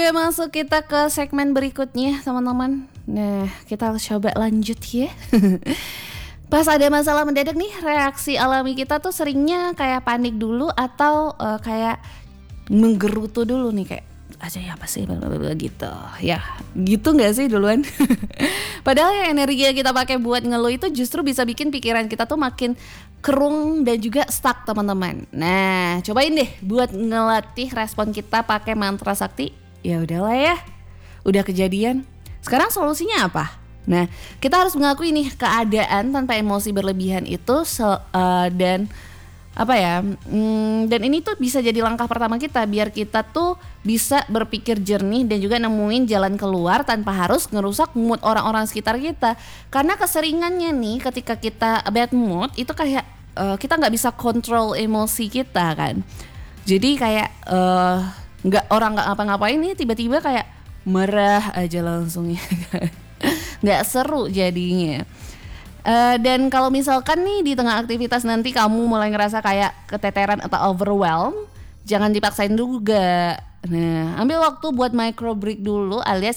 Oke, masuk kita ke segmen berikutnya teman-teman. Nah, kita coba lanjut ya. Pas ada masalah mendadak nih, reaksi alami kita tuh seringnya kayak panik dulu atau kayak menggerutu dulu nih, kayak aja ya apa sih gitu. Ya, gitu nggak sih duluan? Padahal ya energi yang kita pakai buat ngeluh itu justru bisa bikin pikiran kita tuh makin kerung dan juga stuck teman-teman. Nah, cobain deh buat ngelatih respon kita pakai mantra sakti. Ya udahlah ya, udah kejadian. Sekarang solusinya apa? Nah, kita harus mengakui nih keadaan tanpa emosi berlebihan itu dan apa ya? Dan ini tuh bisa jadi langkah pertama kita biar kita tuh bisa berpikir jernih dan juga nemuin jalan keluar tanpa harus ngerusak mood orang-orang sekitar kita. Karena keseringannya nih ketika kita bad mood itu kayak kita nggak bisa kontrol emosi kita kan. Jadi kayak orang nggak ngapa-ngapain nih tiba-tiba kayak marah aja langsung ya. Nggak seru jadinya. Dan kalau misalkan nih di tengah aktivitas nanti kamu mulai ngerasa kayak keteteran atau overwhelm, jangan dipaksain juga. Nah, ambil waktu buat micro break dulu alias